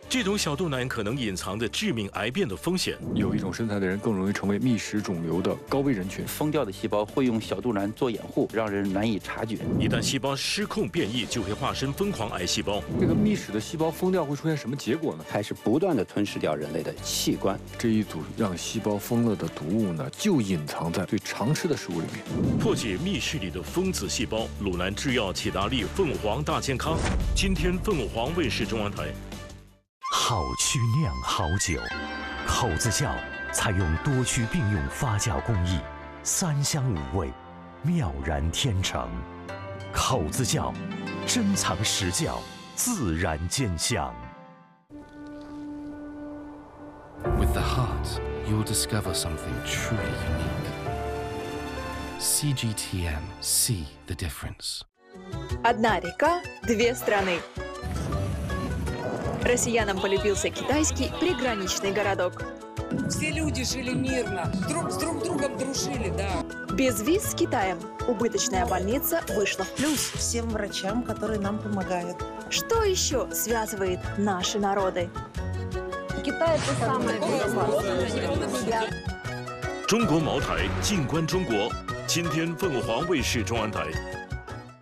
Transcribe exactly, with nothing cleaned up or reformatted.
这种小肚腩可能隐藏着致命癌变的风险。 有一种身材的人更容易成为密室肿瘤的高危人群。 疯掉的细胞会用小肚腩做掩护，让人难以察觉。 一旦细胞失控变异，就会化身疯狂癌细胞。 这个密室的细胞疯掉会出现什么结果呢？ 开始不断地吞噬掉人类的器官。 这一组让细胞疯了的毒物呢，就隐藏在最常吃的食物里面。 破解密室里的疯子细胞，鲁南制药启达利凤凰大健康。今天凤凰卫视中央台。 好曲酿好酒，口子窖采用多区并用发酵工艺，三香五味，妙然天成。口子窖，珍藏实窖，自然见香。 With the heart, you'll discover something truly unique. C G T M. See the difference. Одна река, две страны. Россиянам полюбился китайский приграничный городок. Все люди жили мирно, друг с друг другом дружили, да. Без виз с Китаем убыточная больница вышла в плюс. Всем врачам, которые нам помогают. Что еще связывает наши народы? Китай это самое безопасное. 中国茅台，静观中国。今天凤凰卫视中央台。